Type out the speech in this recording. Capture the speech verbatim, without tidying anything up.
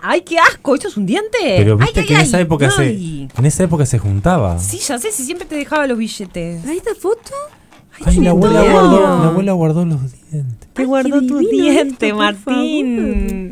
¡Ay, qué asco! ¿Esto es un diente? Pero viste ay, que ay, en esa ay. época se, Ay. en esa época se juntaba. Sí, ya sé, si siempre te dejaba los billetes. ¿Ahí esta foto? Ay, la abuela lindo. guardó, la abuela guardó los dientes. Te Ay, guardó qué tu divino diente, esto, por Martín.